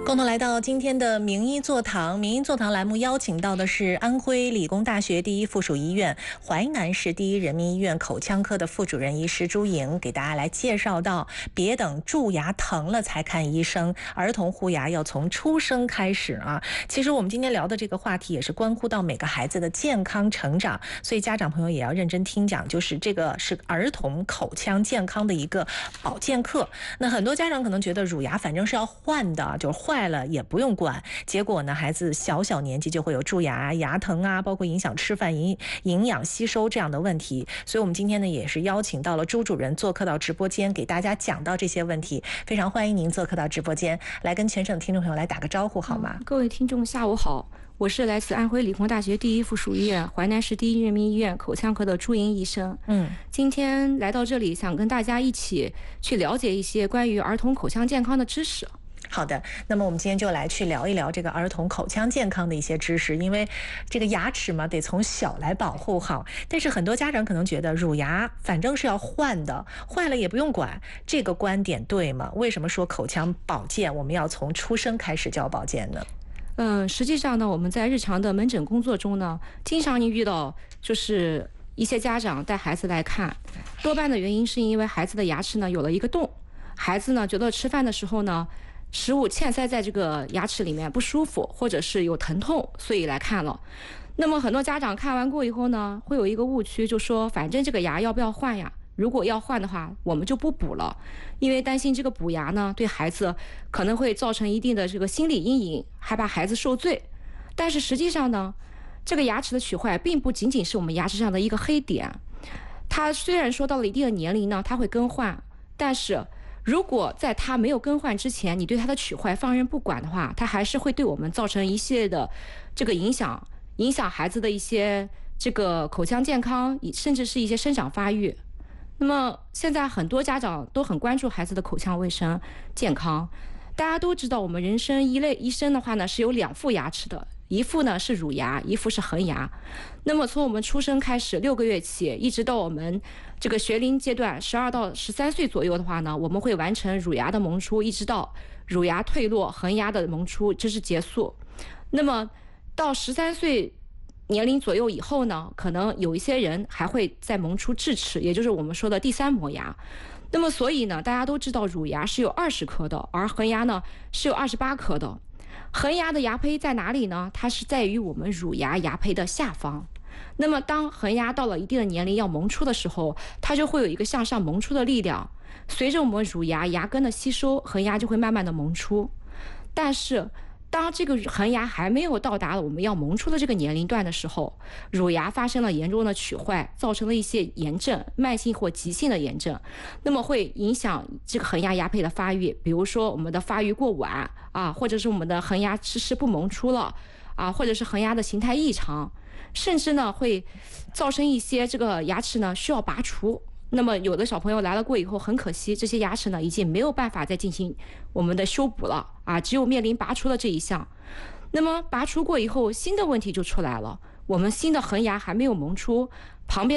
共同来到今天的名医座堂。名医座堂栏目邀请到的是安徽理工大学第一附属医院、淮南市第一人民医院口腔科的副主任医师朱莹，给大家来介绍到，别等蛀牙疼了才看医生，儿童护牙要从出生开始啊。其实我们今天聊的这个话题也是关乎到每个孩子的健康成长，所以家长朋友也要认真听讲，就是这个是儿童口腔健康的一个保健课。那很多家长可能觉得乳牙反正是要换的，就是坏了也不用管，结果呢，孩子小年纪就会有蛀牙、牙疼啊，包括影响吃饭、营养吸收这样的问题。所以我们今天呢，也是邀请到了朱主任做客到直播间，给大家讲到这些问题。非常欢迎您做客到直播间，来跟全省的听众朋友来打个招呼好吗？ 各位听众下午好，我是来自安徽理工大学第一附属医院、淮南市第一人民医院口腔科的朱莹医生。今天来到这里，想跟大家一起去了解一些关于儿童口腔健康的知识。 好的，那么我们今天就来去聊一聊这个儿童口腔健康的一些知识，因为这个牙齿嘛，得从小来保护好。但是很多家长可能觉得乳牙反正是要换的，坏了也不用管，这个观点对吗？为什么说口腔保健我们要从出生开始就要保健呢？ 实际上呢，我们在日常的门诊工作中呢，经常你遇到就是一些家长带孩子来看，多半的原因是因为孩子的牙齿呢有了一个洞，孩子呢觉得吃饭的时候呢，食物嵌塞在这个牙齿里面不舒服，或者是有疼痛，所以来看了。那么很多家长看完过以后呢，会有一个误区，就说反正这个牙要不要换呀？如果要换的话，我们就不补了，因为担心这个补牙呢，对孩子可能会造成一定的这个心理阴影，害怕孩子受罪。但是实际上呢，这个牙齿的龋坏并不仅仅是我们牙齿上的一个黑点，它虽然说到了一定的年龄呢，它会更换，但是如果在它没有更换之前，你对它的龋坏放任不管的话，它还是会对我们造成一系列的这个影响孩子的一些这个口腔健康，甚至是一些生长发育。那么现在很多家长都很关注孩子的口腔卫生健康。大家都知道，我们人生一生的话呢，是有2副牙齿的，一副呢是乳牙，一副是恒牙。那么从我们出生开始6个月起，一直到我们这个学龄阶段12到13岁左右的话呢，我们会完成乳牙的萌出，一直到乳牙退落、恒牙的萌出，这是结束。那么到13岁年龄左右以后呢，可能有一些人还会再萌出智齿，也就是我们说的第3磨牙。那么所以呢，大家都知道乳牙是有20颗的，而恒牙呢是有28颗的。恒牙的牙胚在哪里呢？它是在于我们乳牙牙胚的下方。那么当恒牙到了一定的年龄要萌出的时候，它就会有一个向上萌出的力量，随着我们乳牙牙根的吸收，恒牙就会慢慢的萌出。但是当这个恒牙还没有到达我们要萌出的这个年龄段的时候，乳牙发生了严重的龋坏，造成了一些炎症，慢性或急性的炎症，那么会影响这个恒牙牙胚的发育，比如说我们的发育过晚啊，或者是我们的恒牙迟迟不萌出了啊，或者是恒牙的形态异常，甚至呢会造成一些这个牙齿呢需要拔除。那么有的小朋友来了过以后，很可惜这些牙齿呢已经没有办法再进行我们的修补了啊，只有面临拔除的这一项。那么拔除过以后，新的问题就出来了，我们新的恒牙还没有萌出，旁边